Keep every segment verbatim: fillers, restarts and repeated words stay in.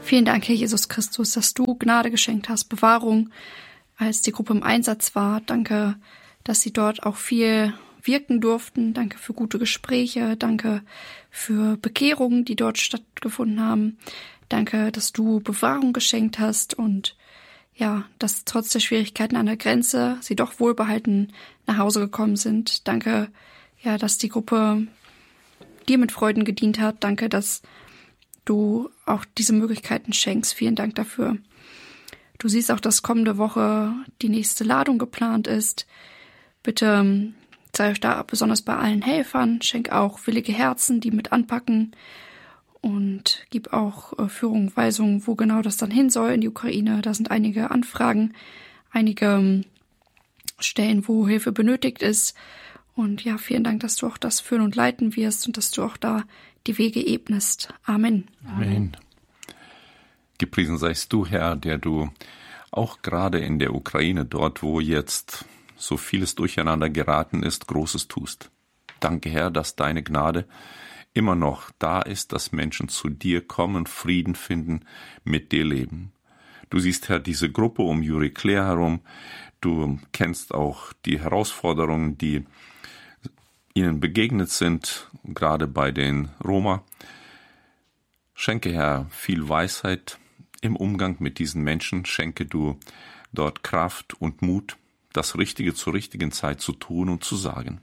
Vielen Dank, Herr Jesus Christus, dass du Gnade geschenkt hast, Bewahrung, als die Gruppe im Einsatz war. Danke, dass sie dort auch viel wirken durften. Danke für gute Gespräche. Danke für Bekehrungen, die dort stattgefunden haben. Danke, dass du Bewahrung geschenkt hast und ja, dass trotz der Schwierigkeiten an der Grenze sie doch wohlbehalten nach Hause gekommen sind. Danke, ja, dass die Gruppe dir mit Freuden gedient hat. Danke, dass du auch diese Möglichkeiten schenkst. Vielen Dank dafür. Du siehst auch, dass kommende Woche die nächste Ladung geplant ist. Bitte sei euch da besonders bei allen Helfern. Schenk auch willige Herzen, die mit anpacken. Und gib auch äh, Führung, Weisungen, wo genau das dann hin soll in die Ukraine. Da sind einige Anfragen, einige ähm, Stellen, wo Hilfe benötigt ist. Und ja, vielen Dank, dass du auch das führen und leiten wirst und dass du auch da die Wege ebnest. Amen. Amen. Gepriesen seist du, Herr, der du auch gerade in der Ukraine, dort, wo jetzt so vieles durcheinander geraten ist, Großes tust. Danke, Herr, dass deine Gnade immer noch da ist, dass Menschen zu dir kommen, Frieden finden, mit dir leben. Du siehst, Herr, diese Gruppe um Juri Claire herum. Du kennst auch die Herausforderungen, die ihnen begegnet sind, gerade bei den Roma. Schenke, Herr, viel Weisheit im Umgang mit diesen Menschen. Schenke du dort Kraft und Mut, das Richtige zur richtigen Zeit zu tun und zu sagen.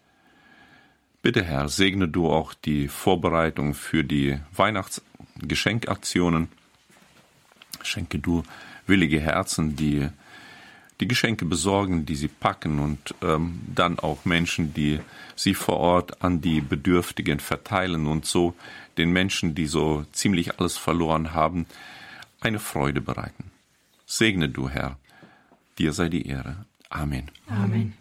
Bitte, Herr, segne du auch die Vorbereitung für die Weihnachtsgeschenkaktionen. Schenke du willige Herzen, die die Geschenke besorgen, die sie packen und ähm, dann auch Menschen, die sie vor Ort an die Bedürftigen verteilen und so den Menschen, die so ziemlich alles verloren haben, eine Freude bereiten. Segne du, Herr, dir sei die Ehre. Amen. Amen.